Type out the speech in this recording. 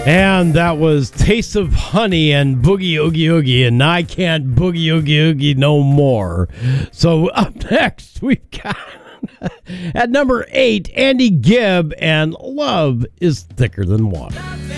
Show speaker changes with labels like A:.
A: And that was Taste of Honey and Boogie Oogie Oogie, and I can't boogie oogie oogie no more. So up next, we've got at number 8, Andy Gibb and Love is Thicker Than Water.